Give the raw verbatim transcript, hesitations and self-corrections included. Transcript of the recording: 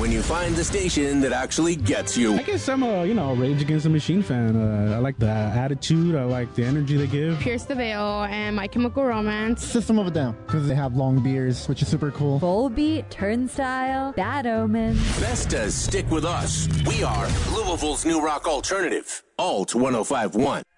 when you find the station that actually gets you. I guess I'm a, you know, Rage Against the Machine fan. Uh, I like the attitude. I like the energy they give. Pierce the Veil and My Chemical Romance. System of a Down, because they have long beards, which is super cool. Volbeat, Turnstile, Bad Omens. Vestas stick with us. We are Louisville's new rock alternative. Alt one oh five point one.